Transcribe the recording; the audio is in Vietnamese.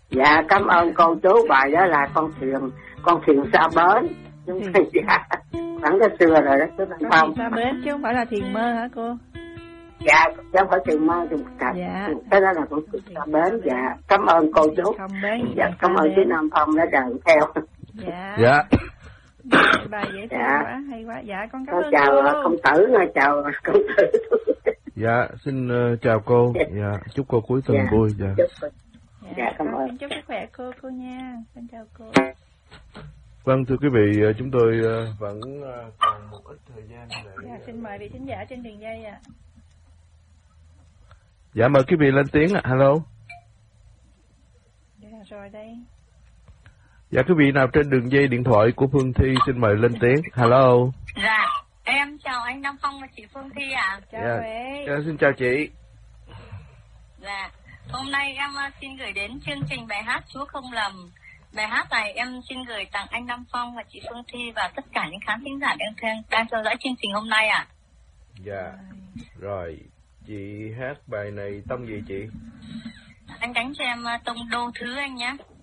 Dạ cảm ơn cô chú, bài đó là con thuyền xa bến. Chúng ta dạ khoảng cái xưa rồi đó chú Thanh Phong. Xa bến chứ không phải là thuyền mơ hả cô? Dạ chứ không phải thuyền mơ thuyền thật. Dạ. Cái đó là con thuyền xa bến. Dạ cảm ơn cô chú. Dạ cảm ơn chú Nam Phong đã đợi theo. Dạ. Dạ. Bài dễ thương Dạ. quá, hay quá. Dạ con cảm Con ơn chào cô. công tử, chào công tử. Dạ, xin chào cô. Dạ, chúc cô cuối tuần vui. Dạ. Dạ cảm ơn. Xin chúc sức khỏe cô nha. Xin chào cô. Vâng, thưa quý vị, chúng tôi vẫn còn một ít thời gian để... Dạ, xin mời vị thính giả trên đường dây ạ. Dạ, mời quý vị lên tiếng ạ. Hello. Dạ, rồi đây. Dạ, quý vị nào trên đường dây điện thoại của Phương Thi xin mời lên tiếng. Hello. Dạ, em chào anh Nam Phong và chị Phương Thi ạ. Chào Dạ. bé. Xin chào chị. Dạ, hôm nay em xin gửi đến chương trình bài hát Chúa Không Lầm. Bài hát này em xin gửi tặng anh Nam Phong và chị Phương Thi và tất cả những khán thính giả đang theo dõi chương trình hôm nay ạ. Dạ, rồi. Chị hát bài này tông gì chị? Anh đánh cho em tông đô thứ anh nhé.